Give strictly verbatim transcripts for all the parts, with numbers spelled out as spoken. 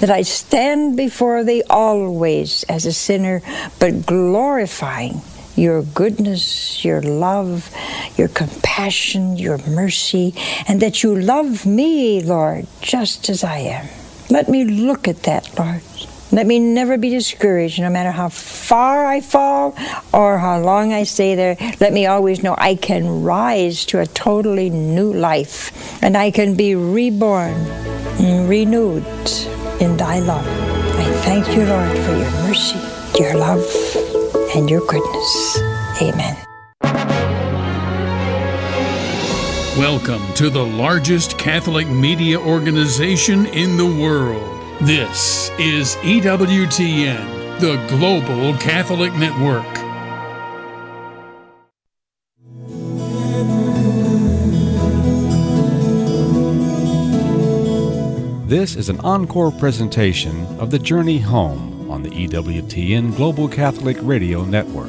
that I stand before thee always as a sinner, but glorifying your goodness, your love, your compassion, your mercy, and that you love me, Lord, just as I am. Let me look at that, Lord. Let me never be discouraged, no matter how far I fall or how long I stay there. Let me always know I can rise to a totally new life, and I can be reborn and renewed in thy love. I thank you, Lord, for your mercy, your love, and your goodness. Amen. Welcome to the largest Catholic media organization in the world. This is E W T N, the Global Catholic Network. This is an encore presentation of The Journey Home on the E W T N Global Catholic Radio Network.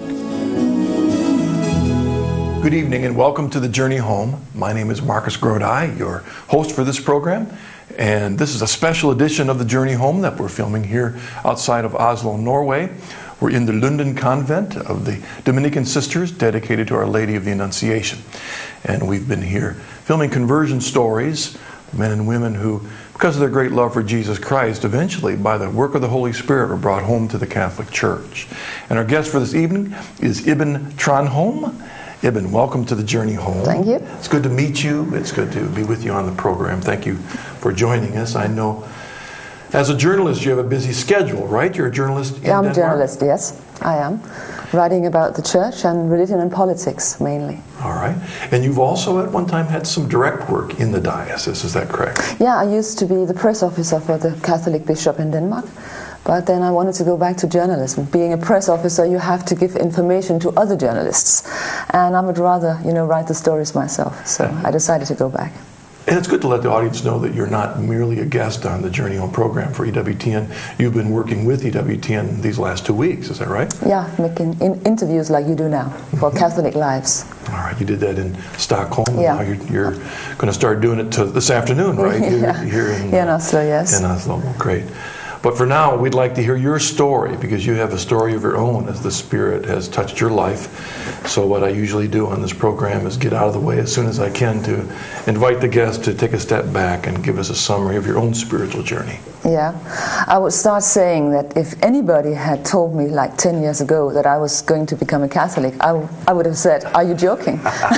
Good evening and welcome to The Journey Home. My name is Marcus Grodi, your host for this program. And this is a special edition of The Journey Home that we're filming here outside of Oslo, Norway. We're in the Lunden Convent of the Dominican Sisters, dedicated to Our Lady of the Annunciation. And we've been here filming conversion stories, men and women who, because of their great love for Jesus Christ, eventually, by the work of the Holy Spirit, were brought home to the Catholic Church. And our guest for this evening is Ibn Tranholm. Ibn, welcome to The Journey Home. Thank you. It's good to meet you. It's good to be with you on the program. Thank you for joining us. I know, as a journalist, you have a busy schedule, right? You're a journalist in Yeah, I'm Denmark? a journalist, yes, I am. Writing about the church and religion and politics, mainly. All right. And you've also at one time had some direct work in the diocese, is that correct? Yeah, I used to be the press officer for the Catholic bishop in Denmark. But then I wanted to go back to journalism. Being a press officer, you have to give information to other journalists. And I would rather, you know, write the stories myself. So I decided to go back. And it's good to let the audience know that you're not merely a guest on the Journey Home program for E W T N. You've been working with E W T N these last two weeks, is that right? Yeah, making in interviews like you do now for Catholic Lives. All right, you did that in Stockholm. Yeah. And now you're, you're going to start doing it to this afternoon, right? Yeah. Here, here in, yeah, in Oslo, yes. In Oslo, great. But for now, we'd like to hear your story, because you have a story of your own as the Spirit has touched your life. So what I usually do on this program is get out of the way as soon as I can to invite the guest to take a step back and give us a summary of your own spiritual journey. Yeah, I would start saying that if anybody had told me like ten years ago that I was going to become a Catholic, I, w- I would have said, are you joking?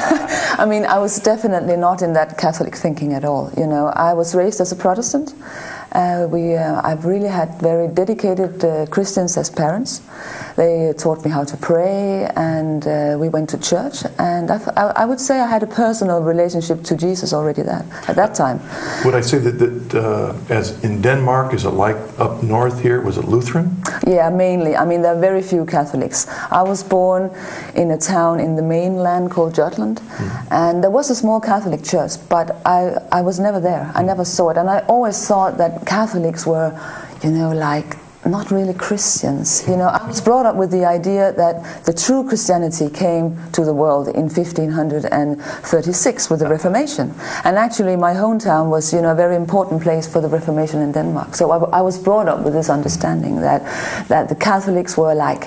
I mean, I was definitely not in that Catholic thinking at all. You know, I was raised as a Protestant. Uh, we, uh, I've really had very dedicated uh, Christians as parents. They taught me how to pray, and uh, we went to church. And I, I would say I had a personal relationship to Jesus already that, at that time. Would I say that, that uh, as in Denmark, is it like up north here, was it Lutheran? Yeah, mainly. I mean, there are very few Catholics. I was born in a town in the mainland called Jutland, mm. and there was a small Catholic church, but I, I was never there. I never saw it, and I always thought that Catholics were, you know, like not really Christians. You know, I was brought up with the idea that the true Christianity came to the world in fifteen thirty-six with the Reformation. And actually my hometown was, you know, a very important place for the Reformation in Denmark. So I, I was brought up with this understanding that, that the Catholics were like,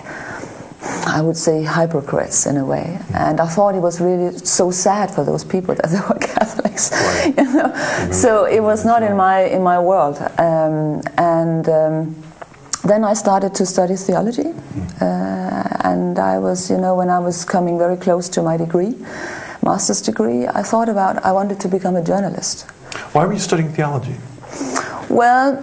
I would say, hypocrites in a way. And I thought it was really so sad for those people that they were Catholics. Right. You know? So it was not in my in my world. Um, and um, then I started to study theology. Uh, and I was, you know, when I was coming very close to my degree, master's degree, I thought about, I wanted to become a journalist. Why were you studying theology? Well,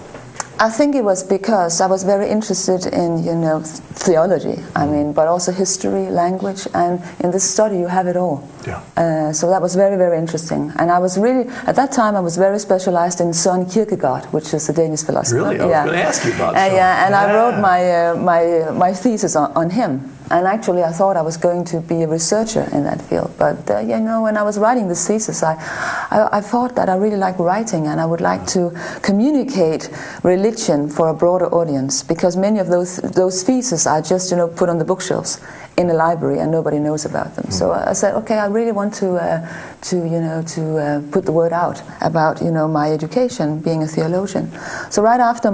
I think it was because I was very interested in, you know, theology, I mean, but also history, language, and in this study you have it all. Yeah. Uh, so that was very, very interesting. And I was really, at that time I was very specialized in Søren Kierkegaard, which is a Danish philosopher. Really? I was yeah. going to ask you about uh, Søren. Yeah, and yeah. I wrote my, uh, my, my thesis on, on him. And actually I thought I was going to be a researcher in that field. But, uh, you know, when I was writing this thesis, I, I, I thought that I really like writing, and I would like to communicate religion for a broader audience, because many of those, those theses are just, you know, put on the bookshelves in a library and nobody knows about them. Mm-hmm. So I said, okay, I really want to, uh, to you know, to uh, put the word out about, you know, my education, being a theologian. So right after